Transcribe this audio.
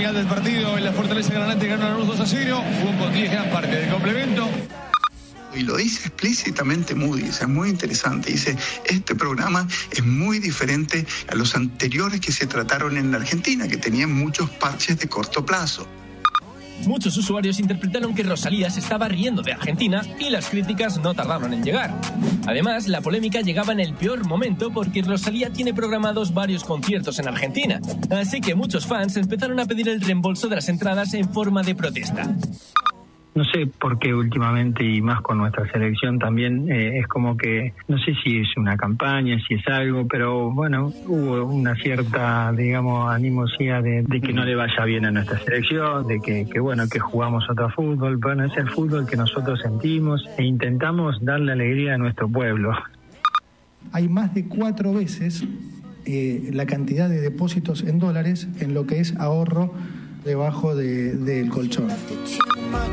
final del partido en la Fortaleza Granate ganó Lanús 2-0, jugó con 10 gran parte del complemento. Y lo dice explícitamente Moody, es muy interesante. Dice, este programa es muy diferente a los anteriores que se trataron en la Argentina, que tenían muchos parches de corto plazo. Muchos usuarios interpretaron que Rosalía se estaba riendo de Argentina y las críticas no tardaron en llegar. Además, la polémica llegaba en el peor momento porque Rosalía tiene programados varios conciertos en Argentina. Así que muchos fans empezaron a pedir el reembolso de las entradas en forma de protesta. No sé por qué últimamente, y más con nuestra selección también, es como que, no sé si es una campaña, si es algo, pero bueno, hubo una cierta, digamos, animosidad de que no le vaya bien a nuestra selección, de que bueno, que jugamos otro fútbol. Bueno, es el fútbol que nosotros sentimos e intentamos darle alegría a nuestro pueblo. Hay más de 4 veces la cantidad de depósitos en dólares en lo que es ahorro debajo del colchón.